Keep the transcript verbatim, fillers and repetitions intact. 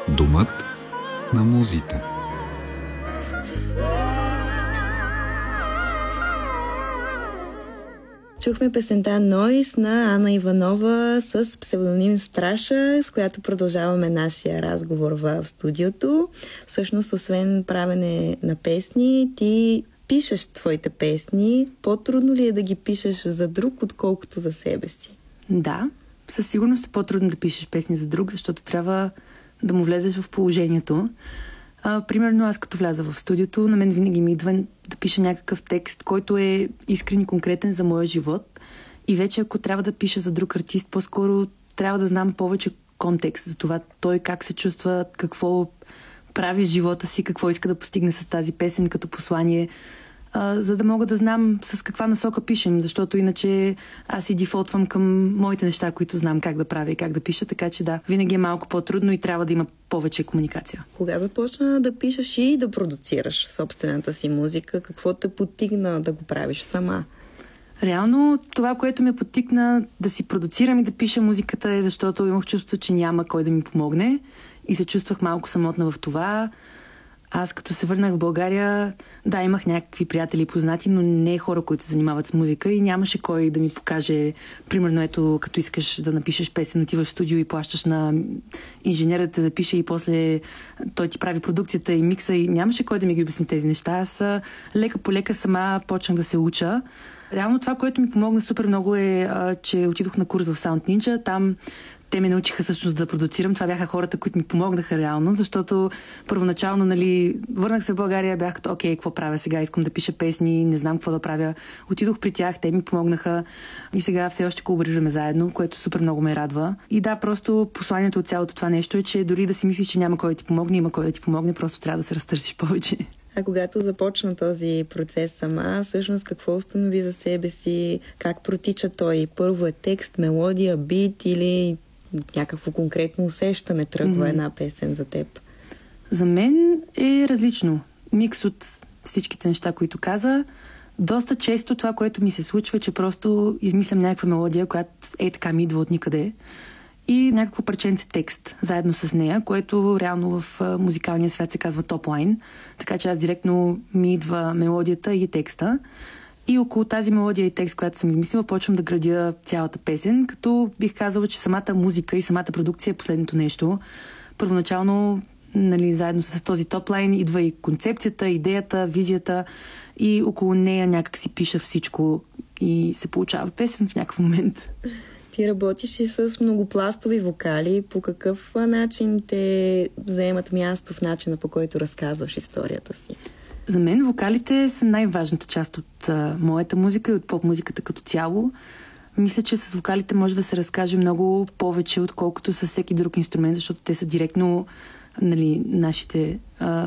Домът на музите. Чухме песента Нойс на Ана Иванова с псевдоним Страша, с която продължаваме нашия разговор в студиото. Всъщност, освен правене на песни, ти пишеш твоите песни. По-трудно ли е да ги пишеш за друг, отколкото за себе си? Да, със сигурност е по-трудно да пишеш песни за друг, защото трябва да му влезеш в положението. А, примерно аз като вляза в студиото, на мен винаги ми идва да пиша някакъв текст, който е искрен и конкретен за моя живот. И вече ако трябва да пиша за друг артист, по-скоро трябва да знам повече контекст за това той как се чувства, какво прави в живота си, какво иска да постигне с тази песен като послание, а, за да мога да знам с каква насока пишем, защото иначе аз и дефолтвам към моите неща, които знам как да правя и как да пиша, така че да, винаги е малко по-трудно и трябва да има повече комуникация. Кога започна да пишеш и да продуцираш собствената си музика? Какво те подтигна да го правиш сама? Реално това, което ме подтикна да си продуцирам и да пиша музиката е защото имах чувство, че няма кой да ми помогне и се чувствах малко самотна в това. Аз като се върнах в България, да, имах някакви приятели и познати, но не хора, които се занимават с музика и нямаше кой да ми покаже, примерно ето, като искаш да напишеш песен, отиваш в студио и плащаш на инженер да те запише и после той ти прави продукцията и микса и нямаше кой да ми ги обясни тези неща. Аз лека по лека сама почнах да се уча. Реално това, което ми помогна супер много е, че отидох на курс в Sound Ninja. Там те ме научиха всъщност да продуцирам. Това бяха хората, които ми помогнаха реално, защото първоначално, нали, върнах се в България, бях като, окей, какво правя сега? Искам да пиша песни, не знам какво да правя. Отидох при тях, те ми помогнаха и сега все още колаборираме заедно, което супер много ме радва. И да, просто посланието от цялото това нещо е, че дори да си мислиш, че няма кой да ти помогне, има кой да ти помогне, просто трябва да се разтърсиш повече. А когато започна този процес сама, всъщност какво установи за себе си? Как протича той? Първо е текст, мелодия, бит или някакво конкретно усещане тръгва mm-hmm. една песен за теб? За мен е различно. Микс от всичките неща, които каза. Доста често това, което ми се случва, е, че просто измислям някаква мелодия, която е така ми идва от никъде и някакво парченце текст заедно с нея, което реално в музикалния свят се казва топлайн. Така че аз директно ми идва мелодията и текста. И около тази мелодия и текст, която съм измислила, почвам да градя цялата песен, като бих казала, че самата музика и самата продукция е последното нещо. Първоначално, нали, заедно с този топлайн идва и концепцията, идеята, визията и около нея някак си пиша всичко и се получава песен в някакъв момент. Ти работиш и с многопластови вокали. По какъв начин те заемат място в начина, по който разказваш историята си? За мен вокалите са най-важната част от а, моята музика и от поп-музиката като цяло. Мисля, че с вокалите може да се разкаже много повече, отколкото с всеки друг инструмент, защото те са директно, нали, нашите а,